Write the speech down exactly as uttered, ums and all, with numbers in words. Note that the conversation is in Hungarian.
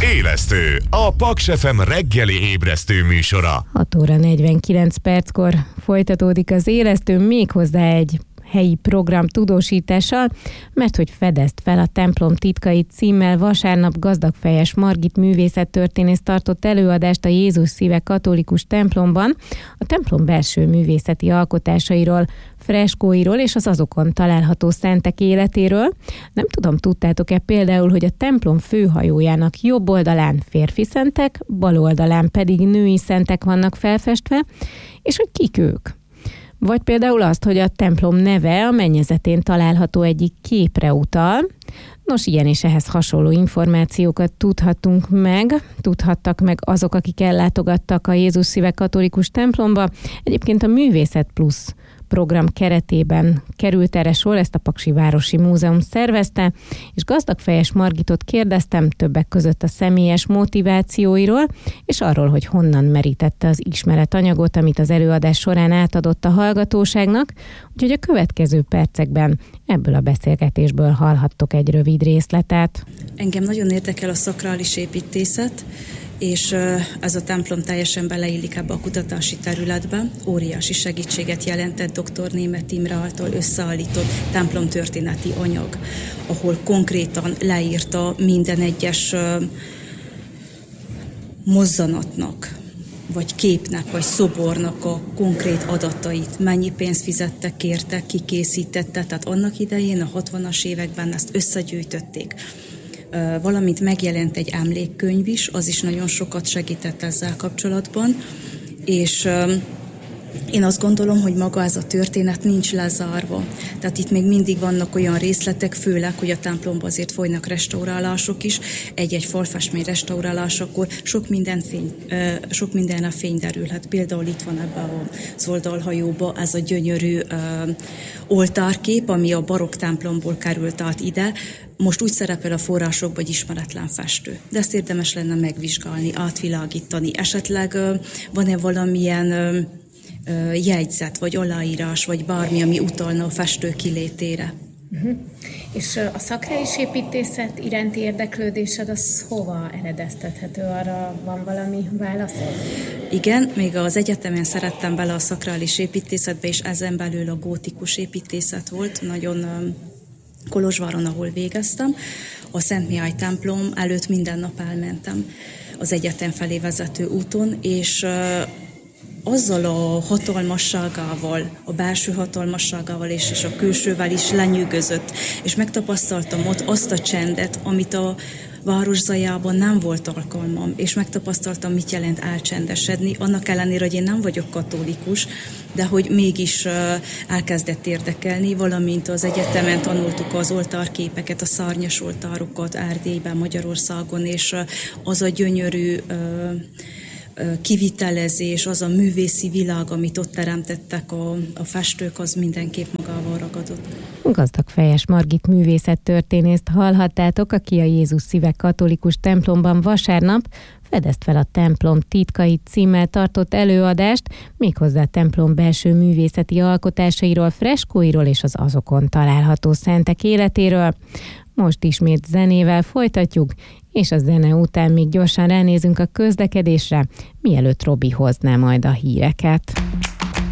Élesztő, a Paks ef em reggeli ébresztő műsora. hat óra negyvenkilenc perckor folytatódik az Élesztő, méghozzá egy helyi program tudósítással, mert hogy Fedezd fel a templom titkait címmel vasárnap Gazdagfejes Margit művészettörténész tartott előadást a Jézus Szíve katolikus templomban, a templom belső művészeti alkotásairól, freskóiról és az azokon található szentek életéről. Nem tudom, tudtátok-e például, hogy a templom főhajójának jobb oldalán férfi szentek, bal oldalán pedig női szentek vannak felfestve, és hogy kik ők? Vagy például azt, hogy a templom neve a mennyezetén található egyik képre utal. Nos, ilyen és ehhez hasonló információkat tudhatunk meg, tudhattak meg azok, akik ellátogattak a Jézus Szíve katolikus templomba. Egyébként a Művészet Plusz program keretében került erre sor, ezt a Paksi Városi Múzeum szervezte, és Gazdagfejes Margitot kérdeztem többek között a személyes motivációiról, és arról, hogy honnan merítette az ismeretanyagot, amit az előadás során átadott a hallgatóságnak, úgyhogy a következő percekben ebből a beszélgetésből hallhattok egy rövid részletet. Engem nagyon érdekel a szakrális építészet, és ez a templom teljesen beleillik ebbe a kutatási területbe. Óriási segítséget jelentett dr. Németh Imre által összeállított templomtörténeti anyag, ahol konkrétan leírta minden egyes mozzanatnak, vagy képnek, vagy szobornak a konkrét adatait, mennyi pénzt fizettek érte, ki készítette, tehát annak idején a hatvanas években ezt összegyűjtötték. Valamint megjelent egy emlékkönyv is, az is nagyon sokat segített ezzel kapcsolatban, és én azt gondolom, hogy maga ez a történet nincs lezárva. Tehát itt még mindig vannak olyan részletek, főleg, hogy a templomban azért folynak restaurálások is. Egy-egy falfestmény restaurálásakor sok minden, fény, sok mindenre fény derülhet. Például itt van ebben az oldalhajóban ez a gyönyörű oltárkép, ami a barokk templomból került át ide. Most úgy szerepel a forrásokban, hogy ismeretlen festő. De ezt érdemes lenne megvizsgálni, átvilágítani. Esetleg van-e valamilyen jegyzet, vagy aláírás, vagy bármi, ami utalna a festő kilétére. Uh-huh. És a szakrális építészet iránti érdeklődésed, az hova eredeztethető? Arra van valami válaszod? Igen, még az egyetemen szerettem bele a szakrális építészetbe, és ezen belül a gótikus építészet volt, nagyon Kolozsváron, ahol végeztem. A Szent Mihály templom előtt minden nap elmentem az egyetem felé vezető úton, és azzal a hatalmasságával, a belső hatalmasságával és, és a külsővel is lenyűgözött, és megtapasztaltam ott azt a csendet, amit a város zajában nem volt alkalmam, és megtapasztaltam, mit jelent elcsendesedni, annak ellenére, hogy én nem vagyok katolikus, de hogy mégis elkezdett érdekelni, valamint az egyetemen tanultuk az oltárképeket, a szárnyas oltárokat Erdélyben, Magyarországon, és az a gyönyörű kivitelezés, az a művészi világ, amit ott teremtettek a, a festők, az mindenképp magával ragadott. Gazdagfejes Margit művészettörténészt hallhattátok, aki a Jézus Szíve katolikus templomban vasárnap Fedezd fel a templom titkait címmel tartott előadást, méghozzá a templom belső művészeti alkotásairól, freskóiról és az azokon található szentek életéről. Most ismét zenével folytatjuk, és a zene után még gyorsan ránézünk a közlekedésre, mielőtt Robi hozná majd a híreket.